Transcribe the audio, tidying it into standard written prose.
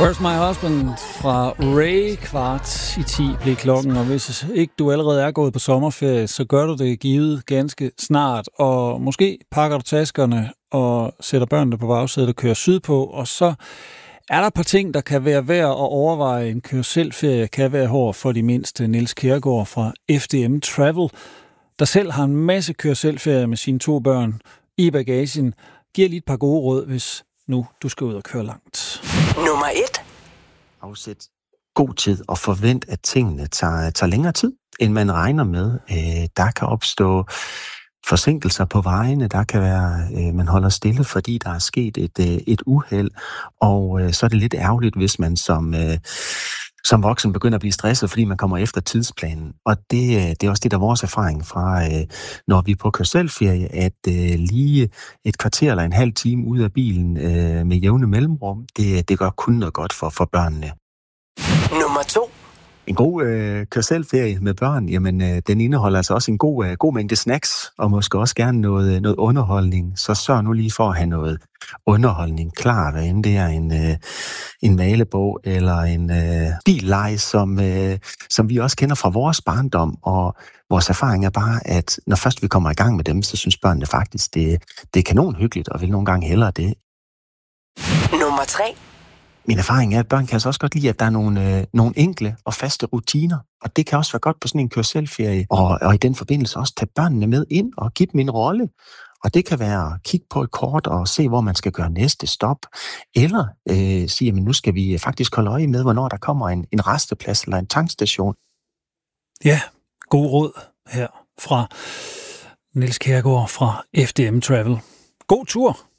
Where's My Husband fra Ray. 9:15 blev klokken, og hvis ikke du allerede er gået på sommerferie, så gør du det givet ganske snart, og måske pakker du taskerne og sætter børnene på bagsædet og kører sydpå, og så er der et par ting, der kan være værd at overveje. En kør-selv-ferie kan være hård for de mindste. Niels Kjærgaard fra FDM Travel, der selv har en masse kør-selv-ferie med sine 2 børn i bagagen, giver lige et par gode råd, hvis nu du skal ud og køre langt. Nummer 1. Afsæt god tid og forvent, at tingene tager længere tid, end man regner med. Der kan opstå forsinkelser på vejene, der kan være, man holder stille, fordi der er sket et uheld, og så er det lidt ærgerligt, hvis man som voksen begynder at blive stresset, fordi man kommer efter tidsplanen. Og det er også det, der er vores erfaring fra, når vi er på kør-selv-ferie, at lige et kvarter eller en halv time ude af bilen med jævne mellemrum, det gør kun noget godt for børnene. Nummer 2. En god kør-selv-ferie med børn, jamen den indeholder altså også en god mængde snacks, og måske også gerne noget underholdning. Så sørg nu lige for at have noget underholdning klar, hvad end det er en malebog eller en billeje, som vi også kender fra vores barndom. Og vores erfaring er bare, at når først vi kommer i gang med dem, så synes børnene faktisk, det er kanon hyggeligt, og vil nogle gange hellere det. Nummer 3. Min erfaring er, at børn kan altså også godt lide, at der er nogle enkle og faste rutiner. Og det kan også være godt på sådan en kør-selv-ferie. Og i den forbindelse også tage børnene med ind og give dem en rolle. Og det kan være at kigge på et kort og se, hvor man skal gøre næste stop. Eller sige, at nu skal vi faktisk holde øje med, hvornår der kommer en resteplads eller en tankstation. Ja, god råd her fra Niels Kjærgaard fra FDM Travel. God tur!